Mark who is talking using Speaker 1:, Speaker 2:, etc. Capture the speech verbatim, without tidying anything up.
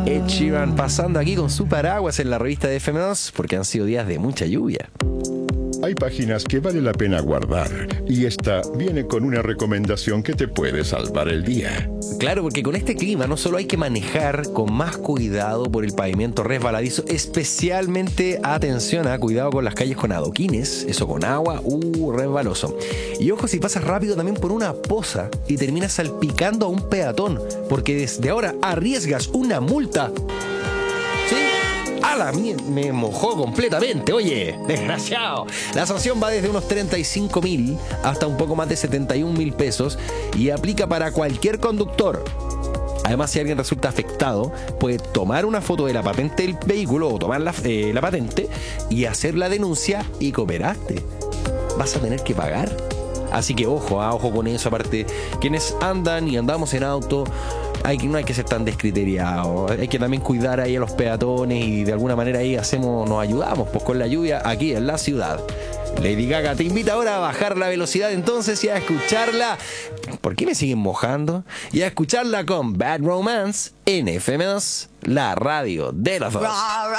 Speaker 1: Ed Sheeran pasando aquí con su paraguas en la revista de F M dos porque han sido días de mucha lluvia.
Speaker 2: Hay páginas que vale la pena guardar y esta viene con una recomendación que te puede salvar el día.
Speaker 1: Claro, porque con este clima no solo hay que manejar con más cuidado por el pavimento resbaladizo, especialmente atención a cuidado con las calles con adoquines, eso con agua, uh, resbaloso. Y ojo si pasas rápido también por una poza y terminas salpicando a un peatón, porque desde ahora arriesgas una multa. ¿Sí? A la mía me mojó completamente, oye, desgraciado. La sanción va desde unos treinta y cinco mil hasta un poco más de setenta y un mil pesos y aplica para cualquier conductor. Además, si alguien resulta afectado, puede tomar una foto de la patente del vehículo o tomar la, eh, la patente y hacer la denuncia y cooperaste. Vas a tener que pagar. Así que ojo, ah, ojo con eso. Aparte, quienes andan y andamos en auto, hay que, no hay que ser tan descriteriados. Hay que también cuidar ahí a los peatones y de alguna manera ahí hacemos, nos ayudamos pues con la lluvia aquí en la ciudad. Lady Gaga te invita ahora a bajar la velocidad entonces y a escucharla. ¿Por qué me siguen mojando? Y a escucharla con Bad Romance en F M dos, la radio de las dos.